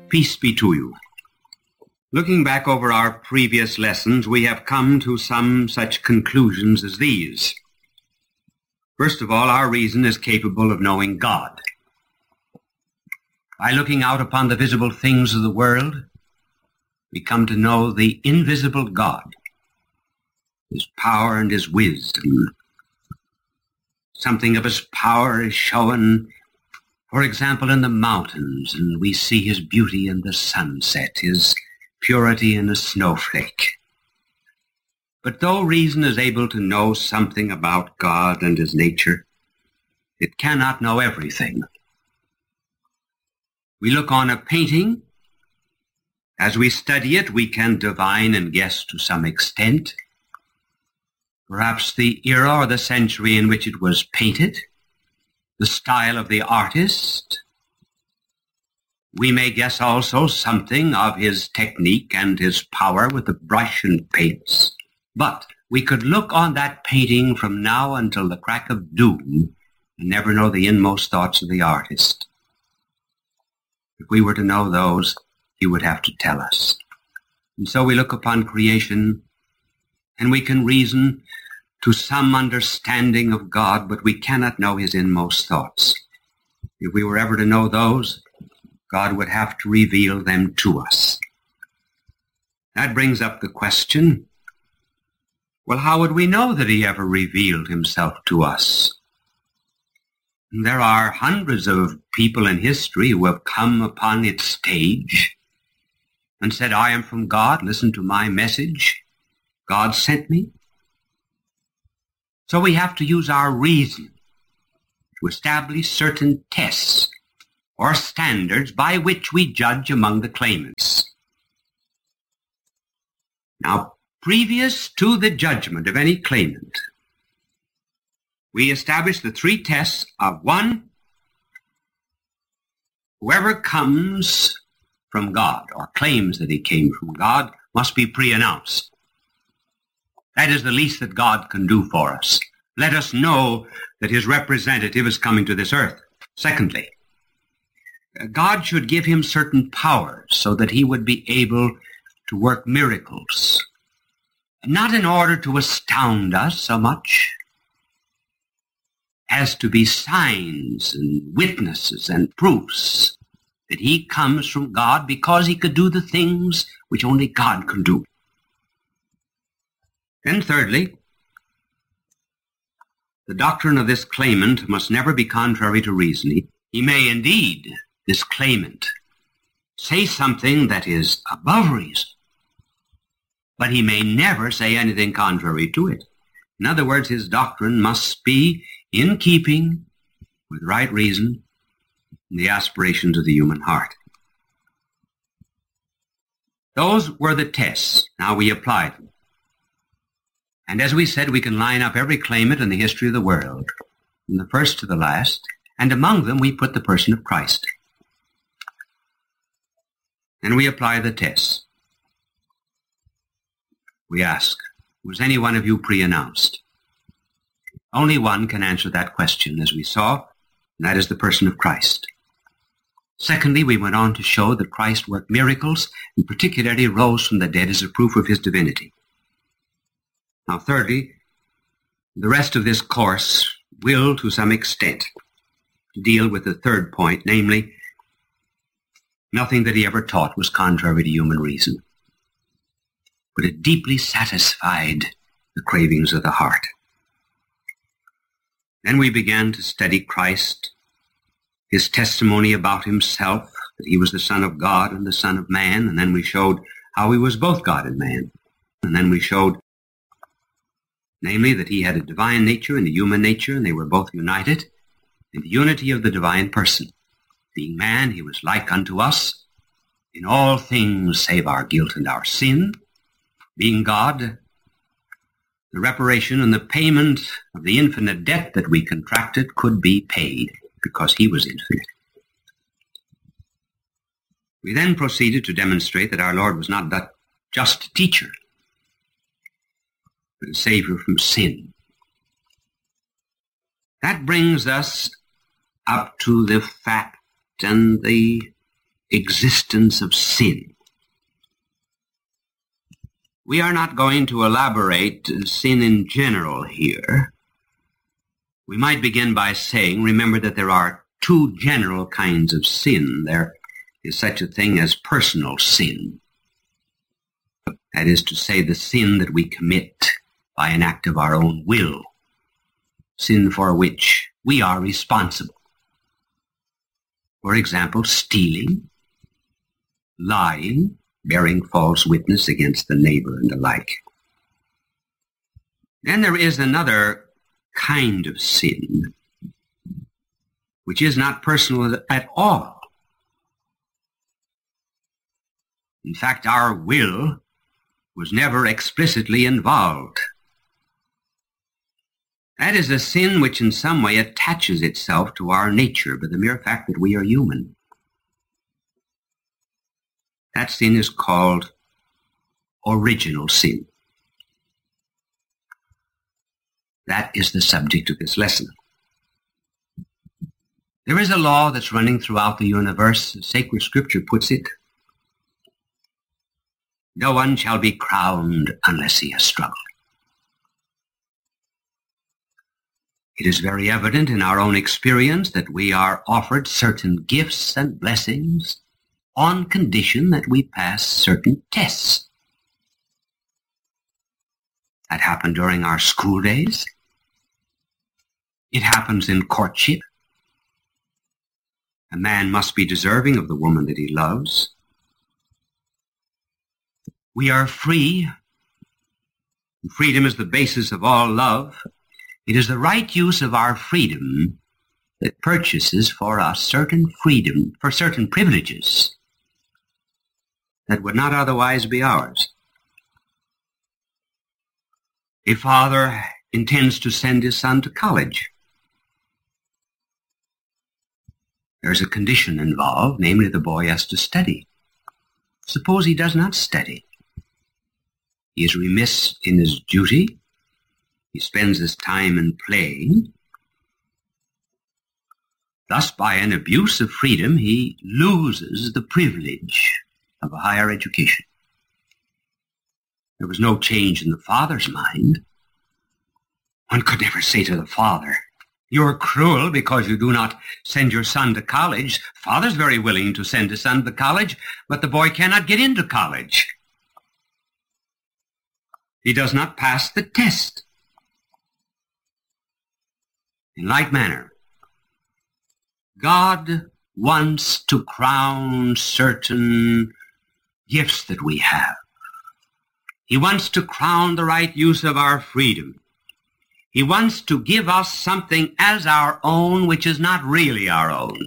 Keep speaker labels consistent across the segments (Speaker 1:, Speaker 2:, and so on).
Speaker 1: Peace be to you. Looking back over our previous lessons, we have come to some such conclusions as these. First of all, our reason is capable of knowing God. By looking out upon the visible things of the world, we come to know the invisible God, His power and His wisdom. Something of His power is shown, for example, in the mountains, and we see His beauty in the sunset, His purity in a snowflake. But though reason is able to know something about God and His nature, it cannot know everything. We look on a painting. As we study it, we can divine and guess to some extent, perhaps the era or the century in which it was painted, the style of the artist. We may guess also something of his technique and his power with the brush and paints. But we could look on that painting from now until the crack of doom and never know the inmost thoughts of the artist. If we were to know those, he would have to tell us. And so we look upon creation, and we can reason to some understanding of God, but we cannot know his inmost thoughts. If we were ever to know those, God would have to reveal them to us. That brings up the question, well, how would we know that he ever revealed himself to us? There are hundreds of people in history who have come upon its stage and said, I am from God, listen to my message. God sent me. So we have to use our reason to establish certain tests or standards by which we judge among the claimants. Now, previous to the judgment of any claimant, we establish the three tests of one, whoever comes from God or claims that he came from God must be pre-announced. That is the least that God can do for us. Let us know that his representative is coming to this earth. Secondly, God should give him certain powers so that he would be able to work miracles, not in order to astound us so much as to be signs and witnesses and proofs that he comes from God because he could do the things which only God can do. Then thirdly, the doctrine of this claimant must never be contrary to reason. He may indeed, this claimant, say something that is above reason, but he may never say anything contrary to it. In other words, his doctrine must be in keeping with right reason and the aspirations of the human heart. Those were the tests. Now we apply them. And as we said, we can line up every claimant in the history of the world, from the first to the last, and among them we put the person of Christ. And we apply the tests. We ask, was any one of you pre-announced? Only one can answer that question, as we saw, and that is the person of Christ. Secondly, we went on to show that Christ worked miracles, and particularly rose from the dead as a proof of his divinity. Now, thirdly, the rest of this course will, to some extent, deal with the third point, namely, nothing that he ever taught was contrary to human reason, but it deeply satisfied the cravings of the heart. Then we began to study Christ, his testimony about himself, that he was the Son of God and the Son of Man, and then we showed how he was both God and man. And then we showed, namely, that he had a divine nature and a human nature, and they were both united in the unity of the divine person. Being man, he was like unto us in all things save our guilt and our sin. Being God, the reparation and the payment of the infinite debt that we contracted could be paid because he was infinite. We then proceeded to demonstrate that our Lord was not just a teacher, but a Savior from sin. That brings us up to the fact and the existence of sin. We are not going to elaborate sin in general here. We might begin by saying, remember that there are two general kinds of sin. There is such a thing as personal sin. That is to say, the sin that we commit by an act of our own will, sin for which we are responsible. For example, stealing, lying, bearing false witness against the neighbor, and the like. Then there is another kind of sin, which is not personal at all. In fact, our will was never explicitly involved. That is a sin which in some way attaches itself to our nature by the mere fact that we are human. That sin is called original sin. That is the subject of this lesson. There is a law that's running throughout the universe. Sacred Scripture puts it. No one shall be crowned unless he has struggled. It is very evident in our own experience that we are offered certain gifts and blessings on condition that we pass certain tests. That happened during our school days. It happens in courtship. A man must be deserving of the woman that he loves. We are free. Freedom is the basis of all love. It is the right use of our freedom that purchases for us certain freedom, for certain privileges that would not otherwise be ours. A father intends to send his son to college. There's a condition involved, namely the boy has to study. Suppose he does not study. He is remiss in his duty. He spends his time in playing. Thus, by an abuse of freedom, he loses the privilege of a higher education. There was no change in the father's mind. One could never say to the father, "You're cruel because you do not send your son to college." Father's very willing to send his son to college, but the boy cannot get into college. He does not pass the test. In like manner, God wants to crown certain gifts that we have. He wants to crown the right use of our freedom. He wants to give us something as our own which is not really our own.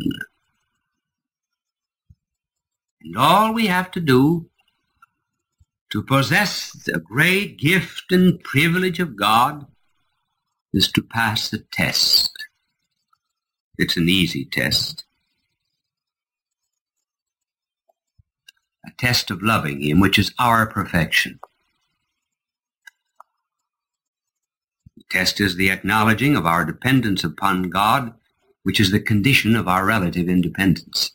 Speaker 1: And all we have to do to possess the great gift and privilege of God is to pass the test. It's an easy test. A test of loving Him, which is our perfection. The test is the acknowledging of our dependence upon God, which is the condition of our relative independence.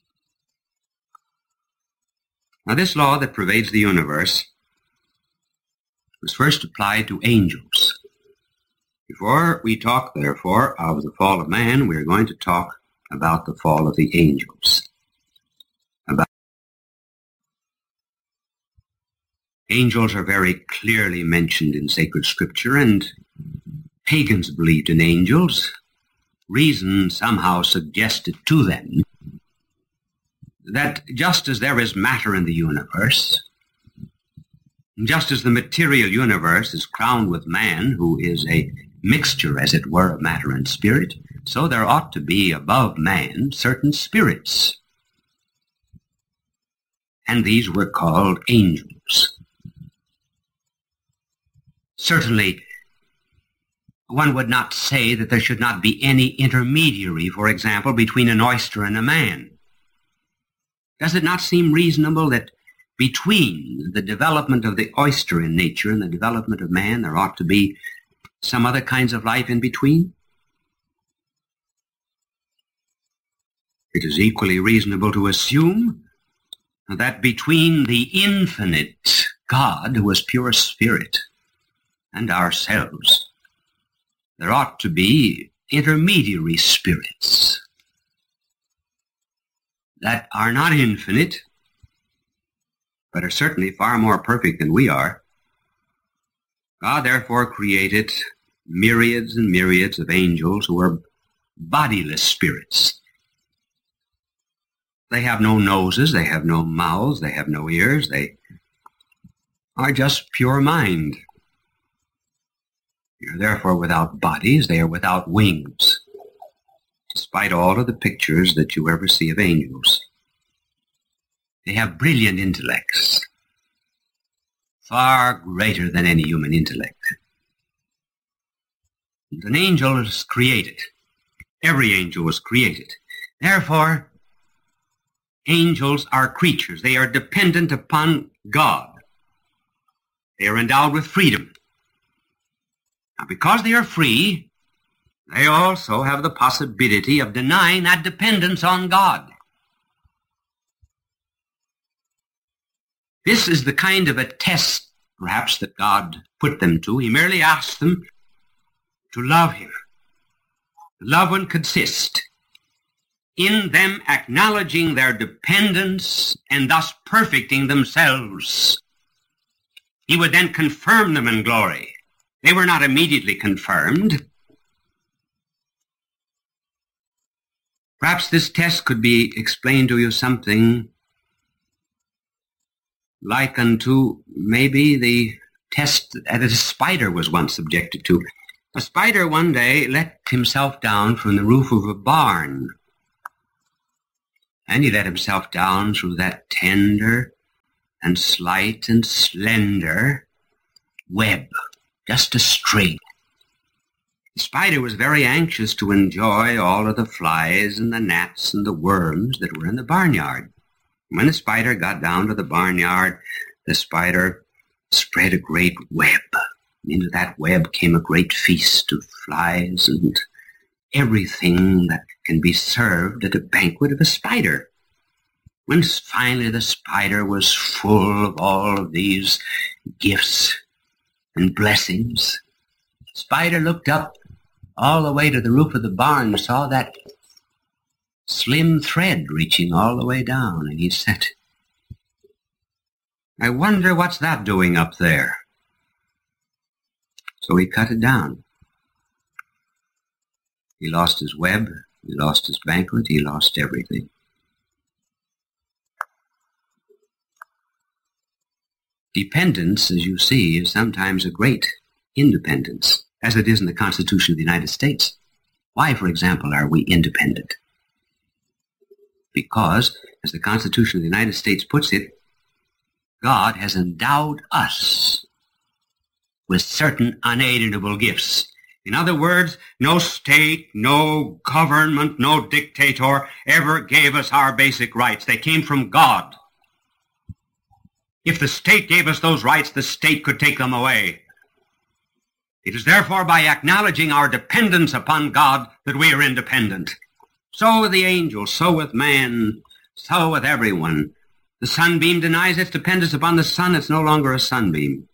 Speaker 1: Now, this law that pervades the universe was first applied to angels. Before we talk, therefore, of the fall of man, we are going to talk about the fall of the angels. Angels are very clearly mentioned in sacred Scripture, and pagans believed in angels. Reason somehow suggested to them that just as there is matter in the universe, just as the material universe is crowned with man, who is a mixture, as it were, of matter and spirit, so there ought to be above man certain spirits. And these were called angels. Certainly, one would not say that there should not be any intermediary, for example, between an oyster and a man. Does it not seem reasonable that between the development of the oyster in nature and the development of man, there ought to be some other kinds of life in between? It is equally reasonable to assume that between the infinite God, who is pure spirit, and ourselves, there ought to be intermediary spirits that are not infinite, but are certainly far more perfect than we are. God therefore created myriads and myriads of angels who are bodiless spirits. They have no noses, they have no mouths, they have no ears, they are just pure mind. They are therefore without bodies, they are without wings, despite all of the pictures that you ever see of angels. They have brilliant intellects, far greater than any human intellect. And an angel is created. Every angel was created. Therefore, angels are creatures. They are dependent upon God. They are endowed with freedom. Now, because they are free, they also have the possibility of denying that dependence on God. This is the kind of a test, perhaps, that God put them to. He merely asked them to love him. Love would consist in them acknowledging their dependence and thus perfecting themselves. He would then confirm them in glory. They were not immediately confirmed. Perhaps this test could be explained to you something like unto maybe the test that a spider was once subjected to. A spider one day let himself down from the roof of a barn. And he let himself down through that tender and slight and slender web, just a string. The spider was very anxious to enjoy all of the flies and the gnats and the worms that were in the barnyard. When the spider got down to the barnyard, the spider spread a great web. Into that web came a great feast of flies and everything that can be served at a banquet of a spider. When finally the spider was full of all of these gifts and blessings, the spider looked up all the way to the roof of the barn and saw that slim thread reaching all the way down, and he said, "I wonder what's that doing up there?" So he cut it down. He lost his web, he lost his banquet, he lost everything. Dependence, as you see, is sometimes a great independence, as it is in the Constitution of the United States. Why, for example, are we independent? Because, as the Constitution of the United States puts it, God has endowed us with certain unalienable gifts. In other words, no state, no government, no dictator ever gave us our basic rights. They came from God. If the state gave us those rights, the state could take them away. It is therefore by acknowledging our dependence upon God that we are independent. So with the angels, so with man, so with everyone. The sunbeam denies its dependence upon the sun. It's no longer a sunbeam.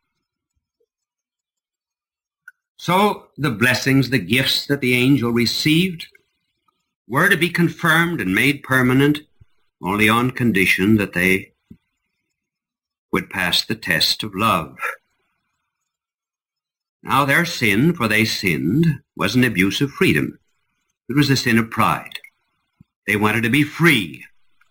Speaker 1: So the blessings, the gifts that the angel received were to be confirmed and made permanent only on condition that they would pass the test of love. Now their sin, for they sinned, was an abuse of freedom. It was a sin of pride. They wanted to be free.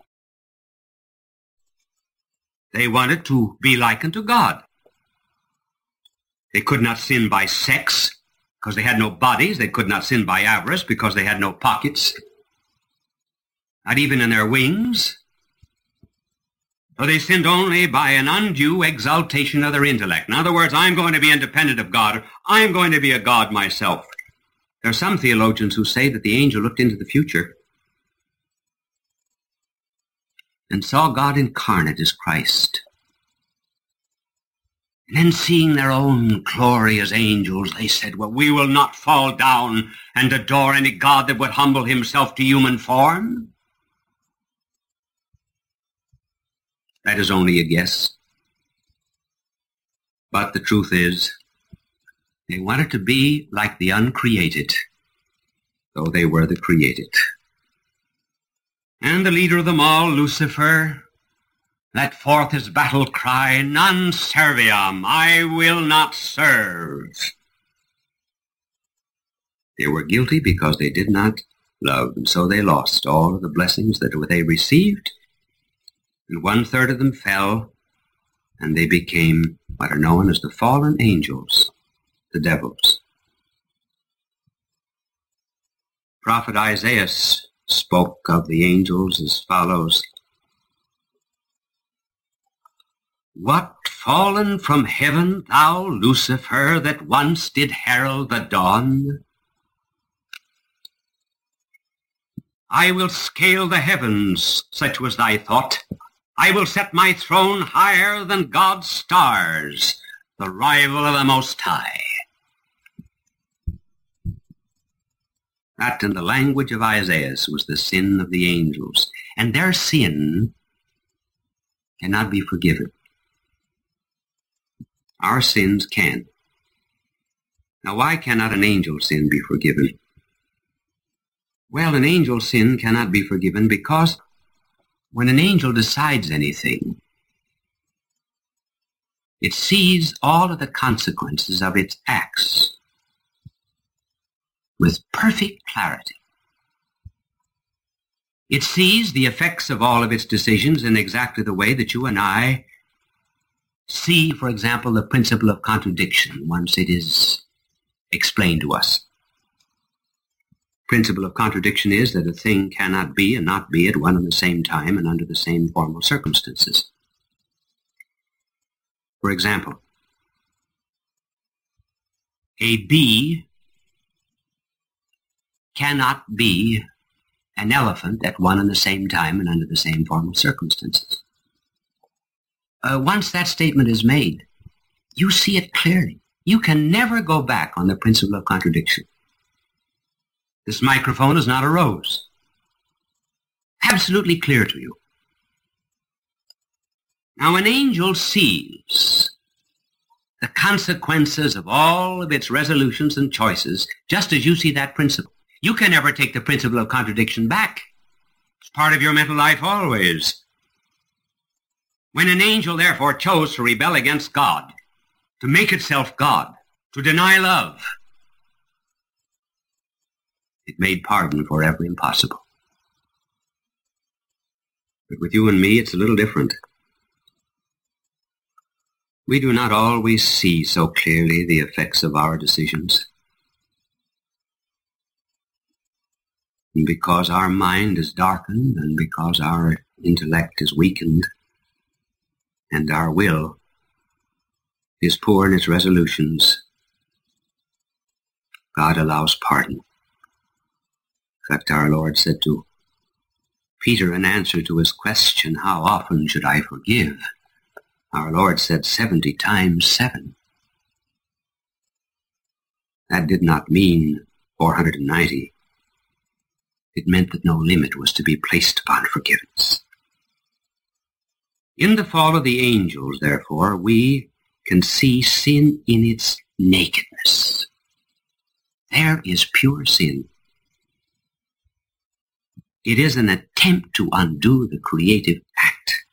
Speaker 1: They wanted to be like unto God. They could not sin by sex because they had no bodies. They could not sin by avarice because they had no pockets, not even in their wings. So they sinned only by an undue exaltation of their intellect. In other words, I'm going to be independent of God. I'm going to be a God myself. There are some theologians who say that the angel looked into the future and saw God incarnate as Christ. And then seeing their own glory as angels, they said, well, we will not fall down and adore any God that would humble himself to human form. That is only a guess. But the truth is, they wanted to be like the uncreated, though they were the created. And the leader of them all, Lucifer, let forth his battle cry, non serviam, I will not serve. They were guilty because they did not love, and so they lost all of the blessings that they received, and 1/3 of them fell, and they became what are known as the fallen angels, the devils. Prophet Isaiah spoke of the angels as follows: What fallen from heaven, thou Lucifer, that once did herald the dawn? I will scale the heavens, such was thy thought. I will set my throne higher than God's stars, the rival of the Most High. That, in the language of Isaiah, was the sin of the angels, and their sin cannot be forgiven. Our sins can. Now, why cannot an angel's sin be forgiven? Well, an angel's sin cannot be forgiven because when an angel decides anything, it sees all of the consequences of its acts with perfect clarity. It sees the effects of all of its decisions in exactly the way that you and I see, for example, the principle of contradiction once it is explained to us. Principle of contradiction is that a thing cannot be and not be at one and the same time and under the same formal circumstances. For example, a bee cannot be an elephant at one and the same time and under the same formal circumstances. Once that statement is made, you see it clearly. You can never go back on the principle of contradiction. This microphone is not a rose. Absolutely clear to you. Now, an angel sees the consequences of all of its resolutions and choices just as you see that principle. You can never take the principle of contradiction back. It's part of your mental life always. When an angel, therefore, chose to rebel against God, to make itself God, to deny love, it made pardon forever impossible. But with you and me, it's a little different. We do not always see so clearly the effects of our decisions. And because our mind is darkened, and because our intellect is weakened, and our will is poor in its resolutions, God allows pardon. In fact, our Lord said to Peter in answer to his question, how often should I forgive? Our Lord said 70 times 7. That did not mean 490. It meant that no limit was to be placed upon forgiveness. In the fall of the angels, therefore, we can see sin in its nakedness. There is pure sin. It is an attempt to undo the creative act,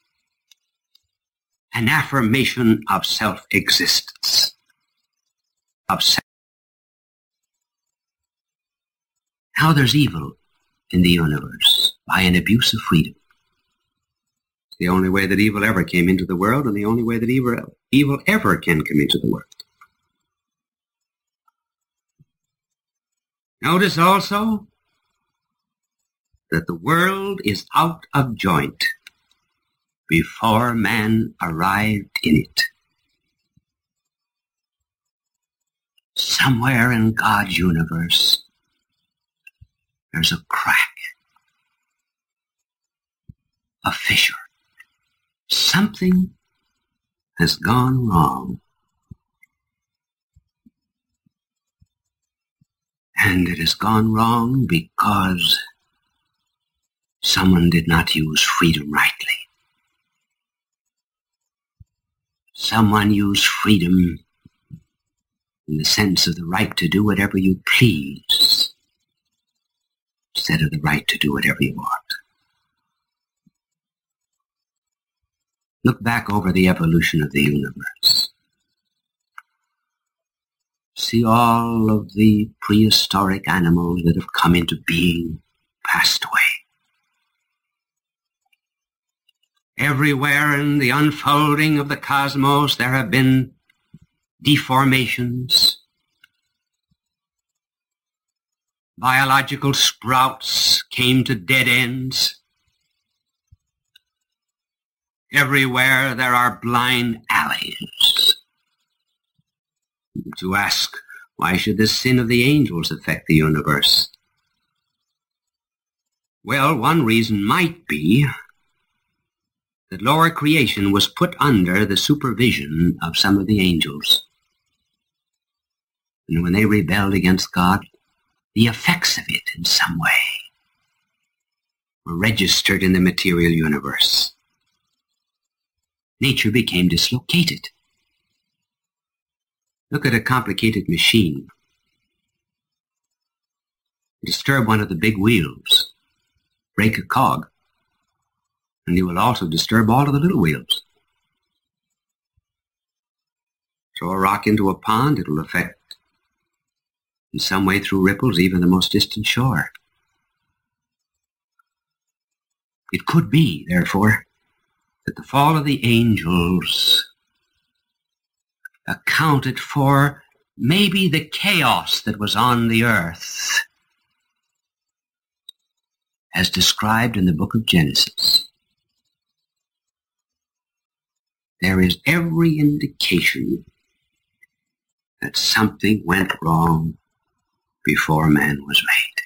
Speaker 1: an affirmation of self-existence, of self. Now there's evil in the universe by an abuse of freedom. It's the only way that evil ever came into the world, and the only way that evil ever can come into the world. Notice also that the world is out of joint before man arrived in it. Somewhere in God's universe, there's a crack, a fissure. Something has gone wrong. And it has gone wrong because someone did not use freedom rightly. Someone used freedom in the sense of the right to do whatever you please, instead of the right to do whatever you ought. Look back over the evolution of the universe. See all of the prehistoric animals that have come into being, passed away. Everywhere in the unfolding of the cosmos there have been deformations, biological sprouts came to dead ends. Everywhere there are blind alleys. To ask, why should the sin of the angels affect the universe? Well, one reason might be that lower creation was put under the supervision of some of the angels. And when they rebelled against God, the effects of it in some way were registered in the material universe. Nature became dislocated. Look at a complicated machine. Disturb one of the big wheels, break a cog, and you will also disturb all of the little wheels. Throw a rock into a pond, it will affect in some way through ripples even the most distant shore. It could be, therefore, that the fall of the angels accounted for maybe the chaos that was on the earth as described in the book of Genesis. There is every indication that something went wrong before man was made.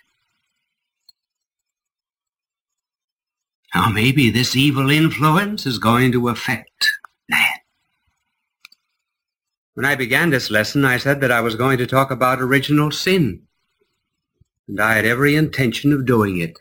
Speaker 1: Now maybe this evil influence is going to affect man. When I began this lesson, I said that I was going to talk about original sin, and I had every intention of doing it.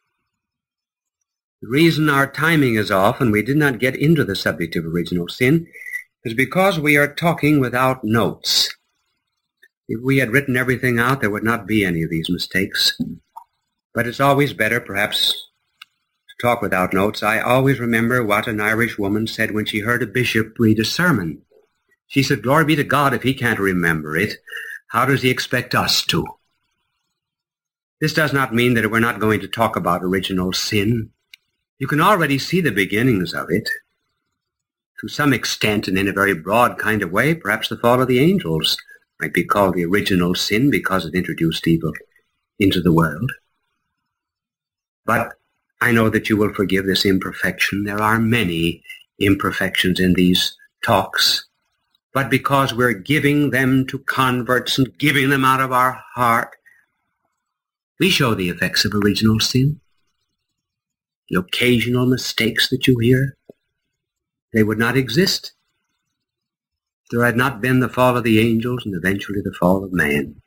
Speaker 1: The reason our timing is off and we did not get into the subject of original sin is because we are talking without notes. If we had written everything out, there would not be any of these mistakes. But it's always better, perhaps, to talk without notes. I always remember what an Irish woman said when she heard a bishop read a sermon. She said, "Glory be to God, if he can't remember it, how does he expect us to?" This does not mean that we're not going to talk about original sin. You can already see the beginnings of it. To some extent, and in a very broad kind of way, perhaps the fall of the angels might be called the original sin because it introduced evil into the world. But I know that you will forgive this imperfection. There are many imperfections in these talks. But because we're giving them to converts and giving them out of our heart, we show the effects of original sin. The occasional mistakes that you hear, they would not exist if there had not been the fall of the angels and eventually the fall of man.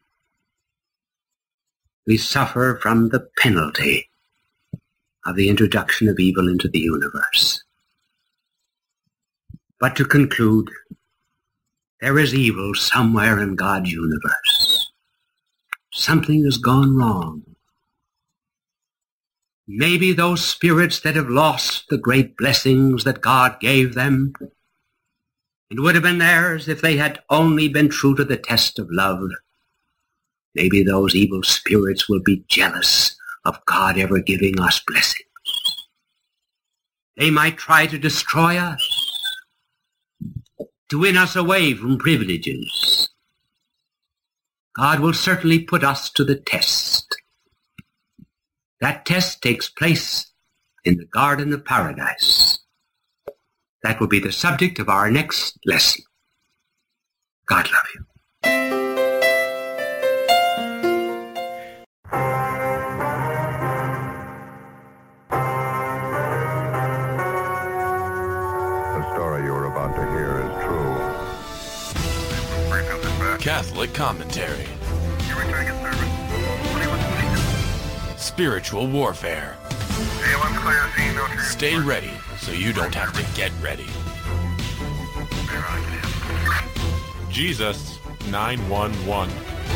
Speaker 1: We suffer from the penalty of the introduction of evil into the universe. But to conclude, there is evil somewhere in God's universe. Something has gone wrong. Maybe those spirits that have lost the great blessings that God gave them, and would have been theirs if they had only been true to the test of love, maybe those evil spirits will be jealous of God ever giving us blessings. They might try to destroy us, to win us away from privileges. God will certainly put us to the test. That test takes place in the Garden of Paradise. That will be the subject of our next lesson. God love you.
Speaker 2: The story you are about to hear is true.
Speaker 3: Catholic Commentary. Spiritual warfare. Stay ready so you don't have to get ready. Jesus 911.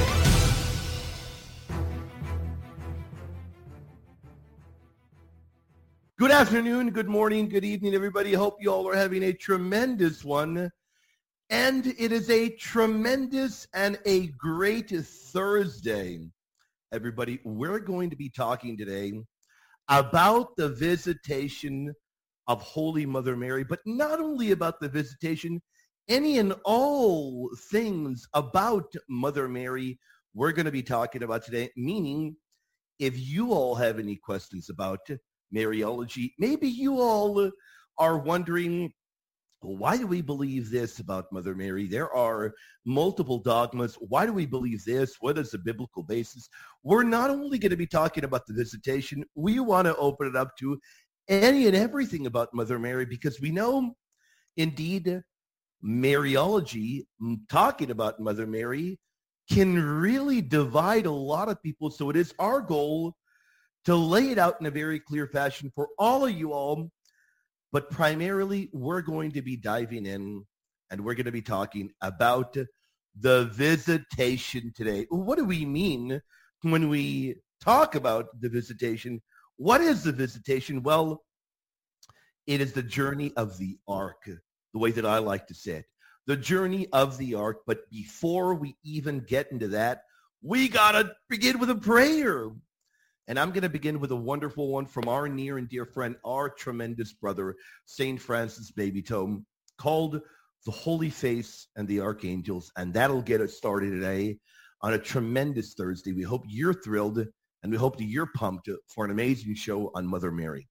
Speaker 4: Good afternoon, good morning, good evening, everybody. Hope you all are having a tremendous one. And it is a tremendous and a great Thursday. Everybody, we're going to be talking today about the visitation of Holy Mother Mary, but not only about the visitation, any and all things about Mother Mary we're going to be talking about today, meaning if you all have any questions about Mariology, maybe you all are wondering, why do we believe this about Mother Mary? There are multiple dogmas. Why do we believe this? What is the biblical basis? We're not only going to be talking about the visitation, we want to open it up to any and everything about Mother Mary, because we know, indeed, Mariology, talking about Mother Mary, can really divide a lot of people. So it is our goal to lay it out in a very clear fashion for all of you all. But primarily, we're going to be diving in and we're going to be talking about the visitation today. What do we mean when we talk about the visitation? What is the visitation? Well, it is the journey of the ark, the way that I like to say it. The journey of the ark. But before we even get into that, we got to begin with a prayer. And I'm going to begin with a wonderful one from our near and dear friend, our tremendous brother, St. Francis Babytome, called The Holy Face and the Archangels. And that'll get us started today on a tremendous Thursday. We hope you're thrilled and we hope that you're pumped for an amazing show on Mother Mary.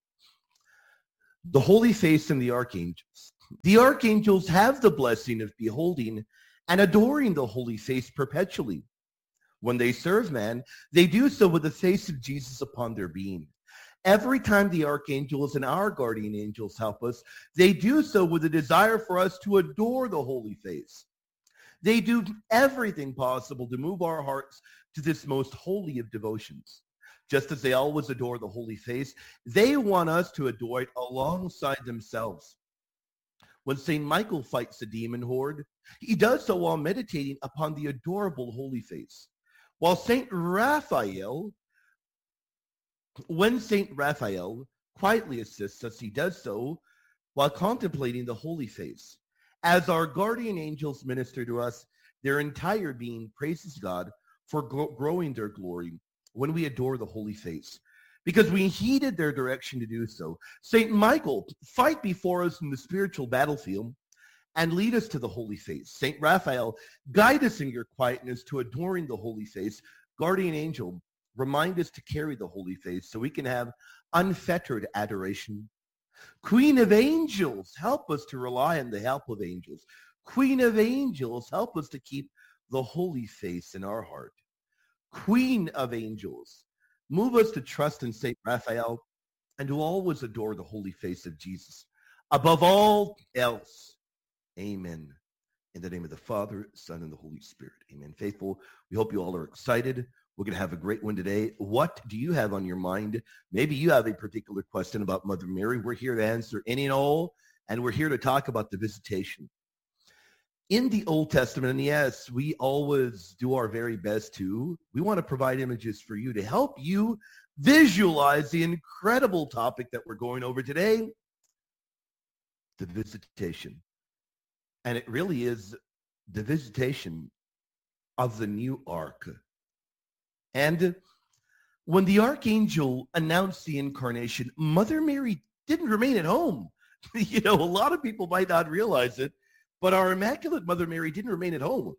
Speaker 4: The Holy Face and the Archangels. The archangels have the blessing of beholding and adoring the Holy Face perpetually. When they serve man, they do so with the face of Jesus upon their being. Every time the archangels and our guardian angels help us, they do so with a desire for us to adore the Holy Face. They do everything possible to move our hearts to this most holy of devotions. Just as they always adore the Holy Face, they want us to adore it alongside themselves. When St. Michael fights the demon horde, he does so while meditating upon the adorable Holy Face. While when St. Raphael quietly assists us, he does so while contemplating the Holy Face. As our guardian angels minister to us, their entire being praises God for growing their glory when we adore the Holy Face, because we heeded their direction to do so. St. Michael, fight before us in the spiritual battlefield and lead us to the Holy Face. St. Raphael, guide us in your quietness to adoring the Holy Face. Guardian angel, remind us to carry the Holy Face so we can have unfettered adoration. Queen of angels, help us to rely on the help of angels. Queen of angels, help us to keep the Holy Face in our heart. Queen of angels, move us to trust in St. Raphael and to always adore the Holy Face of Jesus. Above all else, amen. In the name of the Father, Son, and the Holy Spirit. Amen. Faithful, we hope you all are excited. We're going to have a great one today. What do you have on your mind? Maybe you have a particular question about Mother Mary. We're here to answer any and all, and we're here to talk about the visitation. In the Old Testament, and yes, we always do our very best we want to provide images for you to help you visualize the incredible topic that we're going over today, the visitation. And it really is the visitation of the new ark. And when the archangel announced the incarnation, Mother Mary didn't remain at home. A lot of people might not realize it, but our Immaculate Mother Mary didn't remain at home.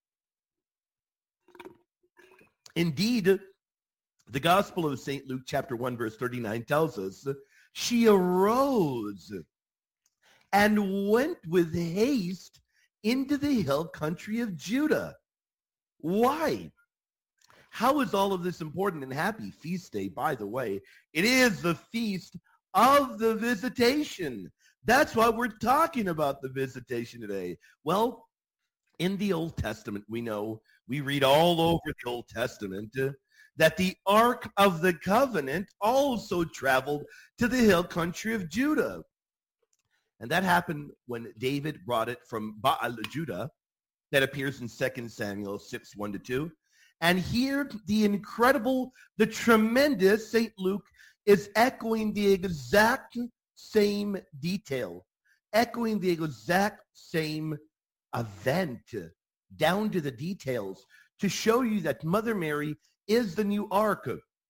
Speaker 4: Indeed, the Gospel of St. Luke chapter 1, verse 39 tells us, she arose and went with haste into the hill country of Judah. Why? How is all of this important? And happy feast day, by the way. It is the feast of the visitation. That's why we're talking about the visitation today. Well, in the Old Testament, we read all over the Old Testament that the Ark of the Covenant also traveled to the hill country of Judah. And that happened when David brought it from Baal Judah. That appears in 2 Samuel 6, 1-2. And here, the tremendous St. Luke is echoing the exact same detail, echoing the exact same event, down to the details, to show you that Mother Mary is the new ark,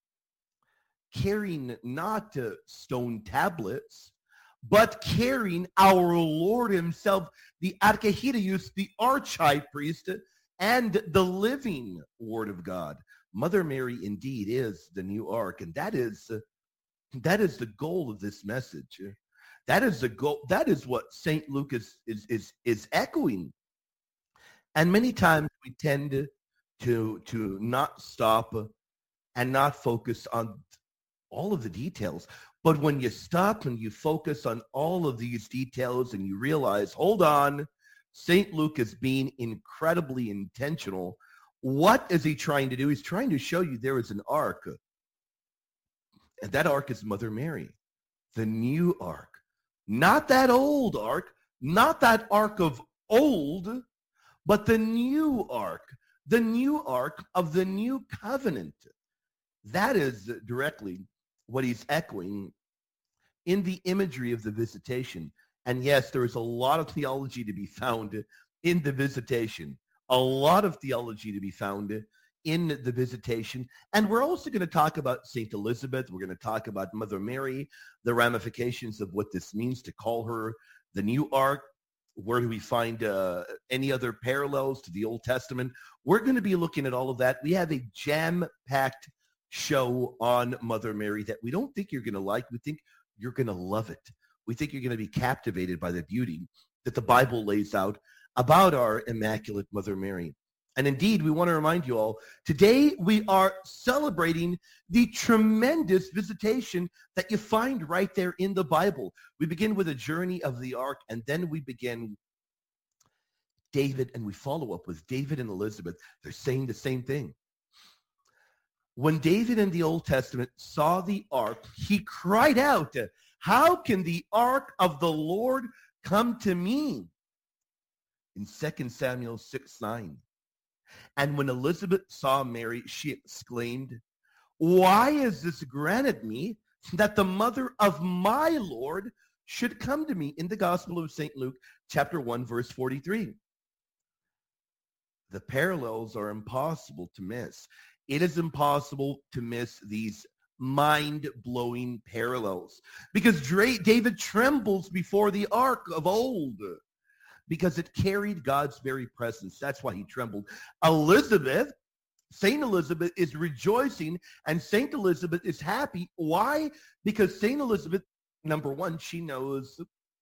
Speaker 4: carrying not stone tablets, but carrying our Lord himself, the Archehirius, the arch-high priest, and the living Word of God. Mother Mary indeed is the new ark, and that is the goal of this message. That is the goal. That is what St. Luke is echoing. And many times we tend to not stop and not focus on all of the details. But when you stop and you focus on all of these details and you realize, hold on, St. Luke is being incredibly intentional. What is he trying to do? He's trying to show you there is an ark. And that ark is Mother Mary, the new ark. Not that old ark, not that ark of old, but the new ark of the new covenant. That is directly what he's echoing in the imagery of the visitation. And yes, there is a lot of theology to be found in the visitation, a lot of theology to be found in the visitation. And we're also going to talk about St. Elizabeth. We're going to talk about Mother Mary, the ramifications of what this means to call her the new ark. Where do we find any other parallels to the Old Testament? We're going to be looking at all of that. We have a jam-packed show on Mother Mary that we don't think you're going to like. We think you're going to love it. We think you're going to be captivated by the beauty that the Bible lays out about our Immaculate Mother Mary. And indeed, we want to remind you all, today we are celebrating the tremendous visitation that you find right there in the Bible. We begin with a journey of the ark, and then we begin David, and we follow up with David and Elizabeth. They're saying the same thing. When David in the Old Testament saw the ark, he cried out, "How can the ark of the Lord come to me?" In 2 Samuel 6:9. And when Elizabeth saw Mary, she exclaimed, "Why is this granted me that the mother of my Lord should come to me?" In the Gospel of St. Luke, chapter 1, verse 43. The parallels are impossible to miss. It is impossible to miss these mind-blowing parallels because David trembles before the ark of old, because it carried God's very presence. That's why he trembled. Saint Elizabeth is rejoicing, and Saint Elizabeth is happy. Why? Because Saint Elizabeth, number one, she knows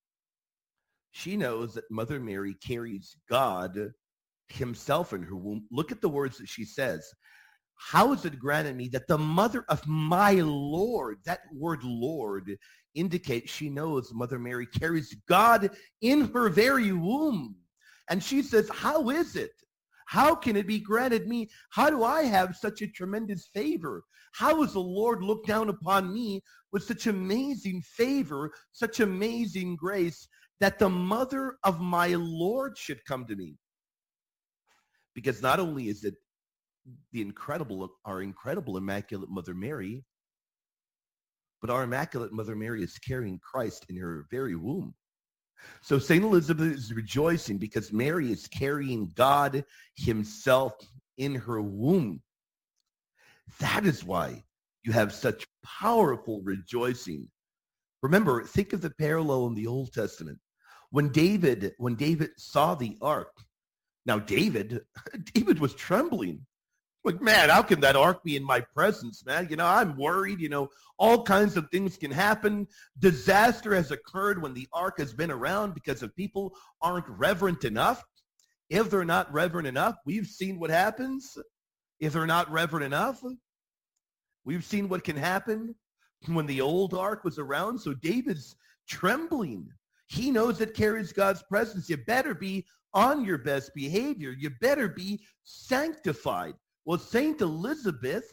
Speaker 4: that Mother Mary carries God himself in her womb. Look at the words that she says. How is it granted me that the mother of my Lord, that word Lord, indicates she knows Mother Mary carries God in her very womb. And she says, how is it? How can it be granted me? How do I have such a tremendous favor? How has the Lord looked down upon me with such amazing favor, such amazing grace, that the mother of my Lord should come to me? Because not only is it our incredible Immaculate Mother Mary, but our Immaculate Mother Mary is carrying Christ in her very womb. So St. Elizabeth is rejoicing because Mary is carrying God himself in her womb. That is why you have such powerful rejoicing. Remember, think of the parallel in the Old Testament. When David saw the ark, now David was trembling. Like, man, how can that ark be in my presence, man? I'm worried. All kinds of things can happen. Disaster has occurred when the ark has been around because if people aren't reverent enough. If they're not reverent enough, we've seen what happens. If they're not reverent enough, we've seen what can happen when the old ark was around. So David's trembling. He knows it carries God's presence. You better be on your best behavior. You better be sanctified. Well, Saint Elizabeth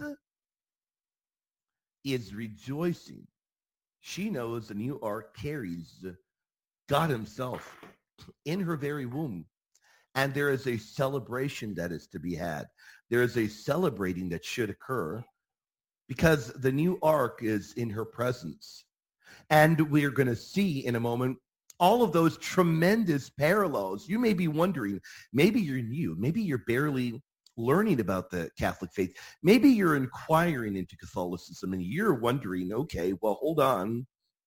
Speaker 4: is rejoicing. She knows the new ark carries God himself in her very womb. And there is a celebration that is to be had. There is a celebrating that should occur because the new ark is in her presence. And we're going to see in a moment all of those tremendous parallels. You may be wondering, maybe you're new, maybe you're barely learning about the Catholic faith. Maybe you're inquiring into Catholicism and you're wondering, okay, well, hold on.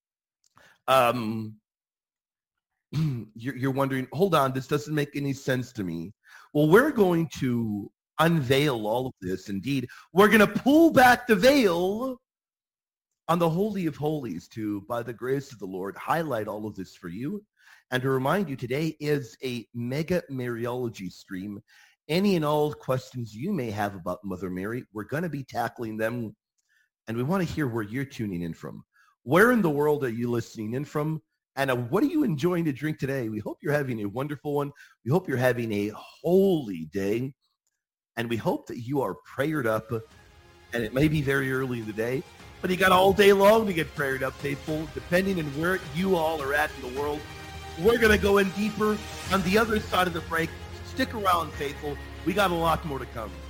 Speaker 4: You're wondering, hold on, this doesn't make any sense to me. Well, we're going to unveil all of this. Indeed, we're going to pull back the veil on the Holy of Holies to, by the grace of the Lord, highlight all of this for you. And to remind you, today is a mega Mariology stream. Any and all questions you may have about Mother Mary, we're going to be tackling them. And we want to hear where you're tuning in from. Where in the world are you listening in from? And what are you enjoying to drink today? We hope you're having a wonderful one. We hope you're having a holy day. And we hope that you are prayered up. And it may be very early in the day, but you got all day long to get prayered up, faithful, depending on where you all are at in the world. We're going to go in deeper on the other side of the break. Stick around, faithful. We got a lot more to come.